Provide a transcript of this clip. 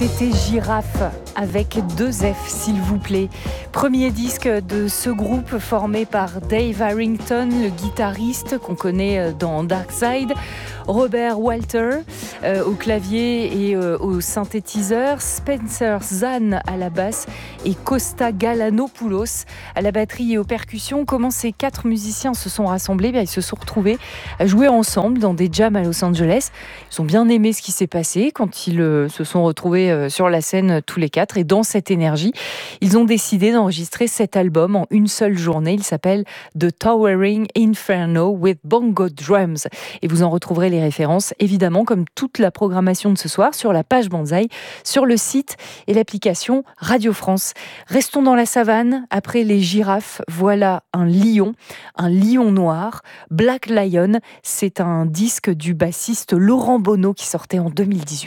C'était Girafe avec 2 F, s'il vous plaît. Premier disque de ce groupe formé par Dave Harrington, le guitariste qu'on connaît dans Dark Side, Robert Walter au clavier et au synthétiseur, Spencer Zahn à la basse et Costa Galanopoulos à la batterie et aux percussions. Comment ces 4 musiciens se sont rassemblés? Ils se sont retrouvés à jouer ensemble dans des jams à Los Angeles. Ils ont bien aimé ce qui s'est passé quand ils se sont retrouvés sur la scène tous les 4, et dans cette énergie, ils ont décidé d'enregistrer cet album en une seule journée. Il s'appelle The Towering Inferno with Bongo Drums, et vous en retrouverez les références, évidemment, comme toute la programmation de ce soir, sur la page Banzai, sur le site et l'application Radio France. Restons dans la savane. Après les girafes, voilà un lion noir, Black Lion. C'est un disque du bassiste Laurent Bono qui sortait en 2018.